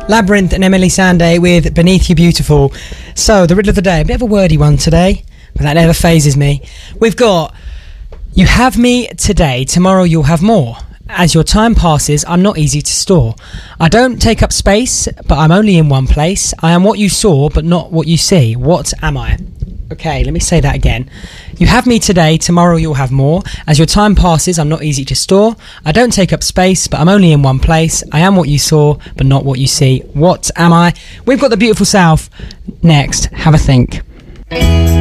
Labyrinth and Emily Sandé with Beneath You Beautiful. So, the riddle of the day, a bit of a wordy one today, but that never phases me. We've got, you have me today, tomorrow you'll have more. As your time passes, I'm not easy to store. I don't take up space, but I'm only in one place. I am what you saw, but not what you see. What am I? Okay, let me say that again. You have me today, tomorrow you'll have more. As your time passes, I'm not easy to store. I don't take up space, but I'm only in one place. I am what you saw, but not what you see. What am I? We've got the Beautiful South next. Have a think.